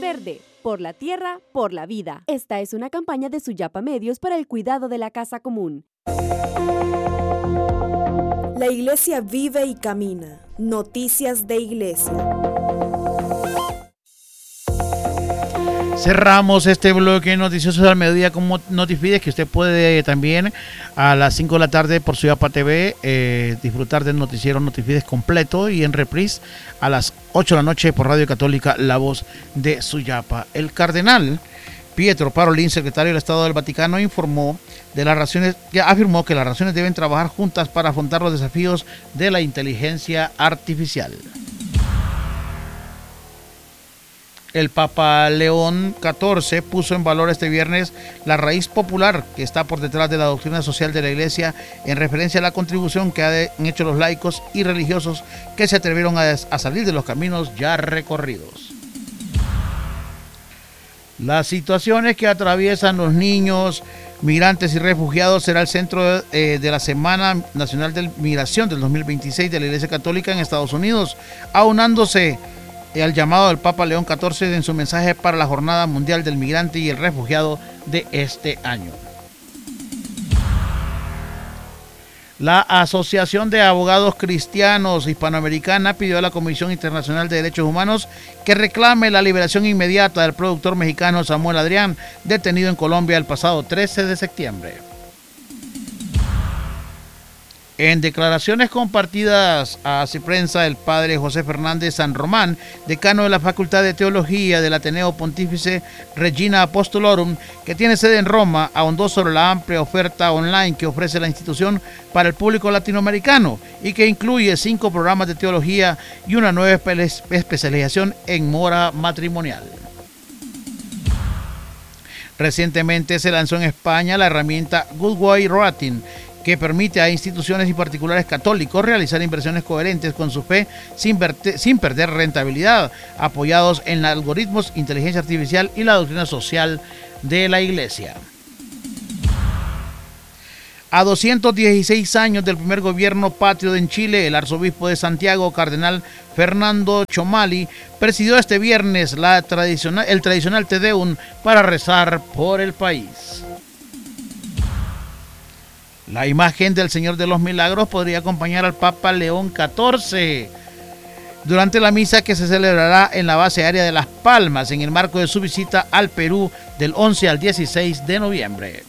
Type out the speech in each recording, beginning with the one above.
verde, por la tierra, por la vida. Esta es una campaña de Suyapa Medios para el cuidado de la casa común. La iglesia vive y camina. Noticias de iglesia. Cerramos este bloque noticioso al mediodía con Notifides, que usted puede también a las 5 de la tarde por Suyapa TV disfrutar del noticiero Notifides completo y en reprise a las 8 de la noche por Radio Católica, La Voz de Suyapa. El cardenal Pietro Parolin, secretario del Estado del Vaticano, afirmó que las naciones deben trabajar juntas para afrontar los desafíos de la inteligencia artificial. El Papa León XIV puso en valor este viernes la raíz popular que está por detrás de la doctrina social de la Iglesia, en referencia a la contribución que han hecho los laicos y religiosos que se atrevieron a salir de los caminos ya recorridos. Las situaciones que atraviesan los niños, migrantes y refugiados será el centro de la Semana Nacional de Migración del 2026 de la Iglesia Católica en Estados Unidos, aunándose al llamado del Papa León XIV en su mensaje para la Jornada Mundial del Migrante y el Refugiado de este año. La Asociación de Abogados Cristianos Hispanoamericana pidió a la Comisión Internacional de Derechos Humanos que reclame la liberación inmediata del productor mexicano Samuel Adrián, detenido en Colombia el pasado 13 de septiembre. En declaraciones compartidas a prensa, el padre José Fernández San Román, decano de la Facultad de Teología del Ateneo Pontífice Regina Apostolorum, que tiene sede en Roma, ahondó sobre la amplia oferta online que ofrece la institución para el público latinoamericano y que incluye 5 programas de teología y una nueva especialización en mora matrimonial. Recientemente se lanzó en España la herramienta Goodway Rating, que permite a instituciones y particulares católicos realizar inversiones coherentes con su fe sin perder rentabilidad, apoyados en algoritmos, inteligencia artificial y la doctrina social de la Iglesia. A 216 años del primer gobierno patrio en Chile, el arzobispo de Santiago, cardenal Fernando Chomali, presidió este viernes el tradicional Te Deum para rezar por el país. La imagen del Señor de los Milagros podría acompañar al Papa León XIV durante la misa que se celebrará en la base aérea de Las Palmas en el marco de su visita al Perú del 11 al 16 de noviembre.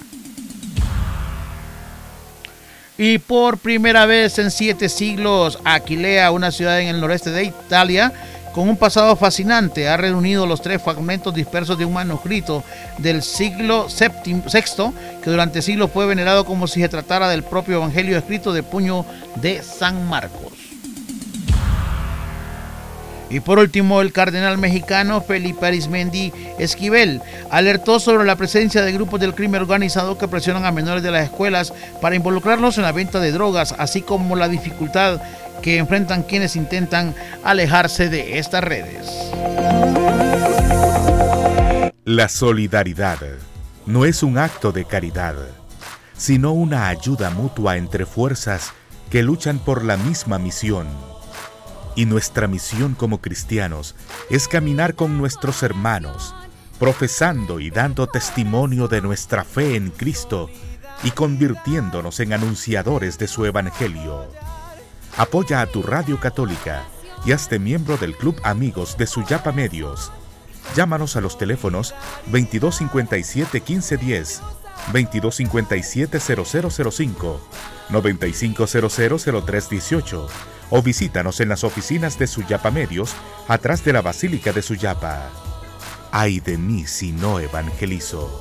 Y por primera vez en 7 siglos, Aquilea, una ciudad en el noreste de Italia, con un pasado fascinante, ha reunido los 3 fragmentos dispersos de un manuscrito del siglo VI, que durante siglos fue venerado como si se tratara del propio Evangelio escrito de puño de San Marcos. Y por último, el cardenal mexicano Felipe Arizmendi Esquivel alertó sobre la presencia de grupos del crimen organizado que presionan a menores de las escuelas para involucrarlos en la venta de drogas, así como la dificultad que enfrentan quienes intentan alejarse de estas redes. La solidaridad no es un acto de caridad, sino una ayuda mutua entre fuerzas que luchan por la misma misión. Y nuestra misión como cristianos es caminar con nuestros hermanos, profesando y dando testimonio de nuestra fe en Cristo y convirtiéndonos en anunciadores de su Evangelio. Apoya a tu radio católica y hazte miembro del Club Amigos de Suyapa Medios. Llámanos a los teléfonos 2257-1510, 2257-0005, 9500-0318 o visítanos en las oficinas de Suyapa Medios atrás de la Basílica de Suyapa. Ay de mí si no evangelizo.